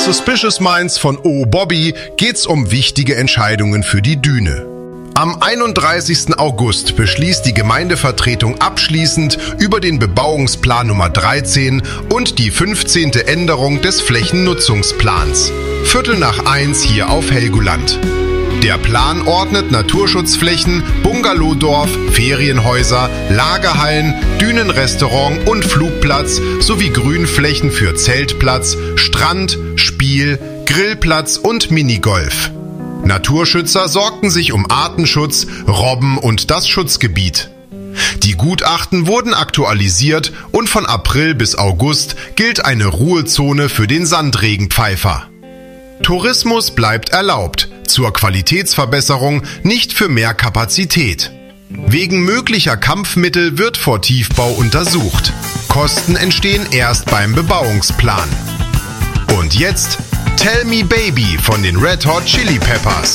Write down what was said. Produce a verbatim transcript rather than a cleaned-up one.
Suspicious Minds von Oh Bobby geht's um wichtige Entscheidungen für die Düne. Am einunddreißigsten August beschließt die Gemeindevertretung abschließend über den Bebauungsplan Nummer dreizehn und die fünfzehnte Änderung des Flächennutzungsplans. Viertel nach eins hier auf Helgoland. Der Plan ordnet Naturschutzflächen, Bungalowdorf, Ferienhäuser, Lagerhallen, Dünenrestaurant und Flugplatz sowie Grünflächen für Zeltplatz, Strand, Spiel, Grillplatz und Minigolf. Naturschützer sorgten sich um Artenschutz, Robben und das Schutzgebiet. Die Gutachten wurden aktualisiert und von April bis August gilt eine Ruhezone für den Sandregenpfeifer. Tourismus bleibt erlaubt, zur Qualitätsverbesserung, nicht für mehr Kapazität. Wegen möglicher Kampfmittel wird vor Tiefbau untersucht. Kosten entstehen erst beim Bebauungsplan. Und jetzt Tell Me Baby von den Red Hot Chili Peppers.